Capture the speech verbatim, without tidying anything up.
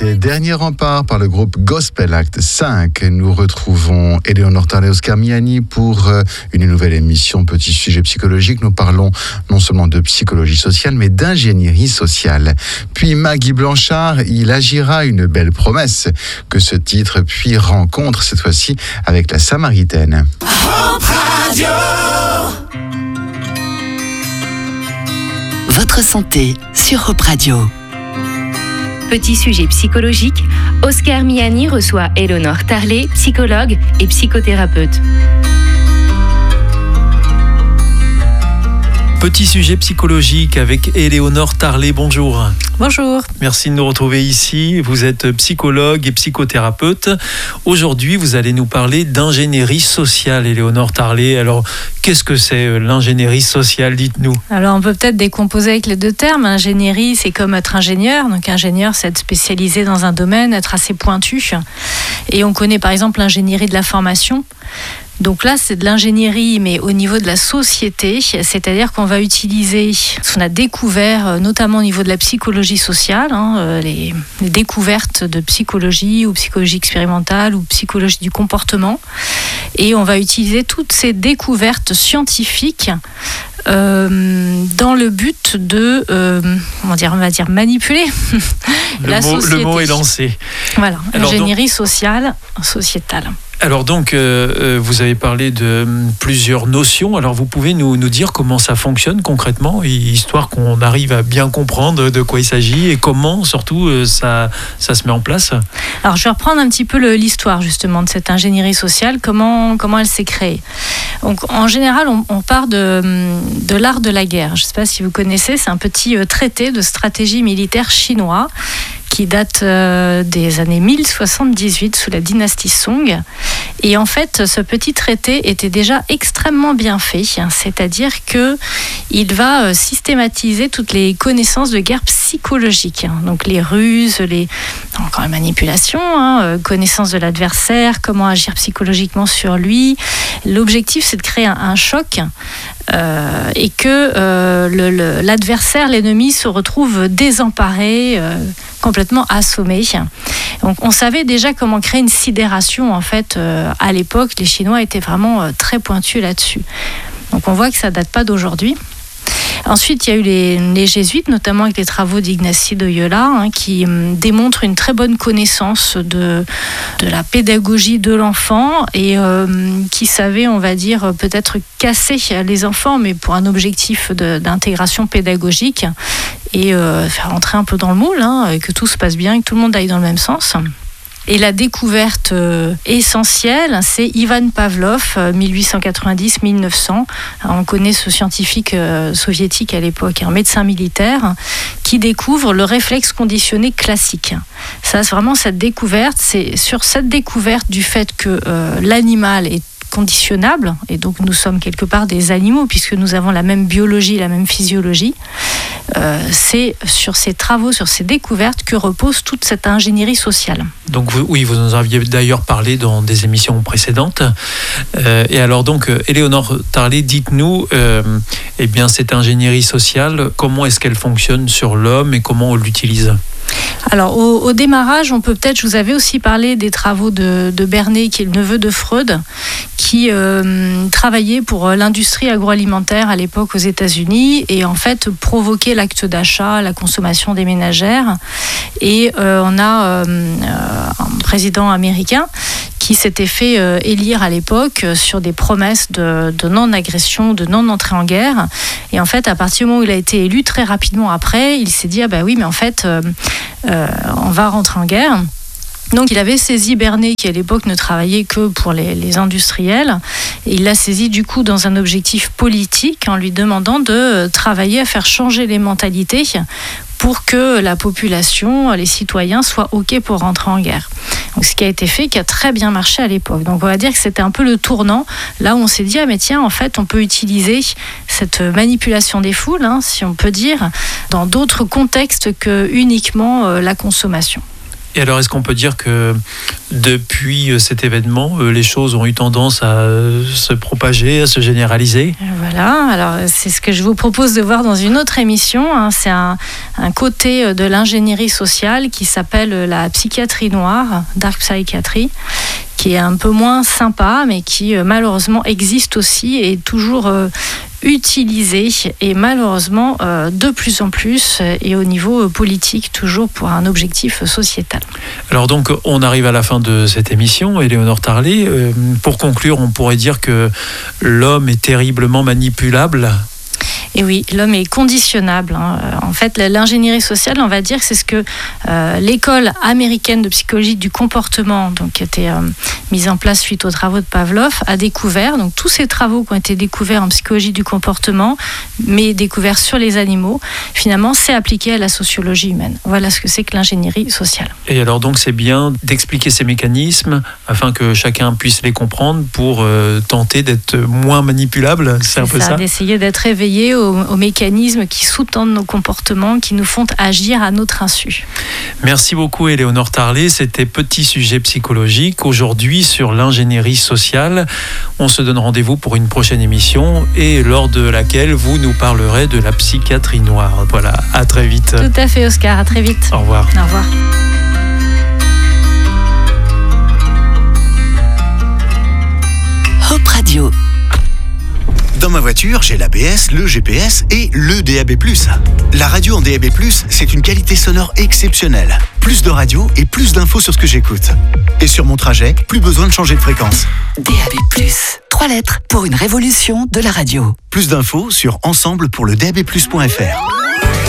C'était Dernier Rempart par le groupe Gospel Act cinq. Nous retrouvons Éléonore Tarlet et Oscar Miani pour une nouvelle émission Petit Sujet Psychologique. Nous parlons non seulement de psychologie sociale, mais d'ingénierie sociale. Puis Maggie Blanchard, il agira une belle promesse que ce titre, puis rencontre cette fois-ci avec la Samaritaine. Hope Radio. Votre santé sur Hope Radio. Petit sujet psychologique, Oscar Miani reçoit Éléonore Tarlet, psychologue et psychothérapeute. Petit sujet psychologique avec Éléonore Tarlet, bonjour. Bonjour. Merci de nous retrouver ici. Vous êtes psychologue et psychothérapeute. Aujourd'hui, vous allez nous parler d'ingénierie sociale, Éléonore Tarlet. Alors, qu'est-ce que c'est l'ingénierie sociale? Dites-nous. Alors, on peut peut-être décomposer avec les deux termes. Ingénierie, c'est comme être ingénieur. Donc, ingénieur, c'est être spécialisé dans un domaine, être assez pointu. Et on connaît par exemple l'ingénierie de la formation. Donc là, c'est de l'ingénierie, mais au niveau de la société, c'est-à-dire qu'on va utiliser ce qu'on a découvert, notamment au niveau de la psychologie sociale, hein, les, les découvertes de psychologie ou psychologie expérimentale ou psychologie du comportement, et on va utiliser toutes ces découvertes scientifiques Euh, dans le but de, euh, comment dire, on va dire manipuler le la mot, société. Le mot est lancé. Voilà, Alors ingénierie donc, sociale, sociétale. Alors donc, euh, vous avez parlé de plusieurs notions. Alors vous pouvez nous, nous dire comment ça fonctionne concrètement, histoire qu'on arrive à bien comprendre de quoi il s'agit et comment surtout euh, ça, ça se met en place. Alors je vais reprendre un petit peu le, l'histoire justement de cette ingénierie sociale, comment, comment elle s'est créée. Donc en général, on, on part de, de l'art de la guerre. Je ne sais pas si vous connaissez, c'est un petit traité de stratégie militaire chinois qui date euh, des années mille soixante-dix-huit sous la dynastie Song. Et en fait, ce petit traité était déjà extrêmement bien fait, hein, c'est-à-dire qu'il va euh, systématiser toutes les connaissances de guerre psychologique, hein, donc les ruses, les, encore les manipulations, hein, euh, connaissance de l'adversaire, comment agir psychologiquement sur lui. L'objectif, c'est de créer un, un choc euh, et que euh, le, le, l'adversaire, l'ennemi, se retrouve désemparé, euh, complètement assommé. Donc on savait déjà comment créer une sidération en fait euh, à l'époque. Les Chinois étaient vraiment euh, très pointus là-dessus. Donc on voit que ça date pas d'aujourd'hui. Ensuite, il y a eu les, les jésuites, notamment avec les travaux d'Ignacy Loyola, hein, qui hum, démontrent une très bonne connaissance de, de la pédagogie de l'enfant et euh, qui savaient, on va dire, peut-être casser les enfants, mais pour un objectif de, d'intégration pédagogique et euh, faire entrer un peu dans le moule, hein, et que tout se passe bien, que tout le monde aille dans le même sens. Et la découverte euh, essentielle, c'est Ivan Pavlov, euh, dix-huit cent quatre-vingt-dix à mille neuf cents. Alors, on connaît ce scientifique euh, soviétique à l'époque, un médecin militaire, qui découvre le réflexe conditionné classique. Ça, c'est vraiment cette découverte. C'est sur cette découverte du fait que euh, l'animal est conditionnable, et donc nous sommes quelque part des animaux puisque nous avons la même biologie, la même physiologie. Euh, c'est sur ces travaux, sur ces découvertes que repose toute cette ingénierie sociale. Donc vous, oui, vous en aviez d'ailleurs parlé dans des émissions précédentes. Euh, et alors donc, Éléonore Tarlet, dites-nous, euh, eh bien cette ingénierie sociale, comment est-ce qu'elle fonctionne sur l'homme et comment on l'utilise ? Alors au, au démarrage, on peut peut-être, je vous avais aussi parlé des travaux de, de Bernet, qui est le neveu de Freud, qui euh, travaillait pour l'industrie agroalimentaire à l'époque aux États-Unis et en fait provoquait l'acte d'achat, la consommation des ménagères. Et euh, on a euh, un président américain qui s'était fait euh, élire à l'époque euh, sur des promesses de, de non-agression, de non-entrée en guerre. Et en fait, à partir du moment où il a été élu, très rapidement après, il s'est dit « Ah bah oui, mais en fait, euh, euh, on va rentrer en guerre ». Donc il avait saisi Bernet, qui à l'époque ne travaillait que pour les, les industriels, et il l'a saisi du coup dans un objectif politique en lui demandant de travailler à faire changer les mentalités pour que la population, les citoyens soient OK pour rentrer en guerre. Donc ce qui a été fait, qui a très bien marché à l'époque. Donc on va dire que c'était un peu le tournant, là où on s'est dit, ah mais tiens, en fait on peut utiliser cette manipulation des foules, hein, si on peut dire, dans d'autres contextes que uniquement euh, la consommation. Et alors, est-ce qu'on peut dire que depuis cet événement, les choses ont eu tendance à se propager, à se généraliser ? Voilà, alors c'est ce que je vous propose de voir dans une autre émission. Hein. C'est un, un côté de l'ingénierie sociale qui s'appelle la psychiatrie noire, dark psychiatry, qui est un peu moins sympa, mais qui malheureusement existe aussi et est toujours euh, utilisé, et malheureusement euh, de plus en plus, et au niveau politique, toujours pour un objectif sociétal. Alors donc, on arrive à la fin de cette émission, Éléonore Tarlet. Euh, pour conclure, on pourrait dire que l'homme est terriblement manipulable. Et oui, l'homme est conditionnable. Hein. En fait, l'ingénierie sociale, on va dire que c'est ce que euh, l'école américaine de psychologie du comportement, donc, qui a été euh, mise en place suite aux travaux de Pavlov, a découvert. Donc, tous ces travaux qui ont été découverts en psychologie du comportement, mais découverts sur les animaux, finalement, c'est appliqué à la sociologie humaine. Voilà ce que c'est que l'ingénierie sociale. Et alors, donc, c'est bien d'expliquer ces mécanismes afin que chacun puisse les comprendre pour euh, tenter d'être moins manipulable. C'est, c'est un peu ça, ça d'essayer d'être éveillé aux, aux mécanismes qui sous-tendent nos comportements, qui nous font agir à notre insu. Merci beaucoup, Éléonore Tarlet. C'était Petit Sujet Psychologique, aujourd'hui sur l'ingénierie sociale. On se donne rendez-vous pour une prochaine émission et lors de laquelle vous nous parlerez de la psychiatrie noire. Voilà, à très vite. Tout à fait, Oscar, à très vite. Au revoir. Au revoir. Hop Radio. Dans ma voiture, j'ai l'A B S, le G P S et le D A B plus. La radio en D A B plus, c'est une qualité sonore exceptionnelle. Plus de radio et plus d'infos sur ce que j'écoute. Et sur mon trajet, plus besoin de changer de fréquence. D A B plus. Trois lettres pour une révolution de la radio. Plus d'infos sur ensemble pour le D A B plus point F R.